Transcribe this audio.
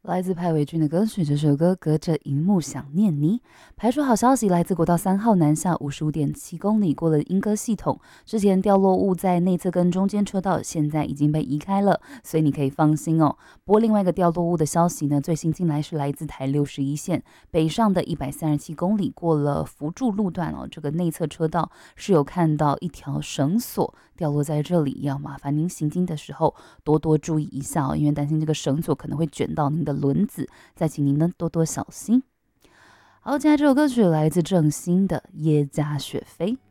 来自派伟俊的歌曲，这首歌《隔着荧幕想念你》。排除好消息，来自国道3号南下55.7公里，过了莺歌系统。之前掉落物在内侧跟中间车道，现在已经被移开了，所以你可以放心哦。不过另外一个掉落物的消息呢，最新进来是来自台61线北上的137公里，过了福助路段哦，这个内侧车道是有看到一条绳索掉落在这里，要麻烦您行经的时候多多注意一下哦，因为担心这个绳索可能会卷到您的轮子，再请您呢多多小心。好，接下来这首歌曲来自郑兴的《耶加雪菲》。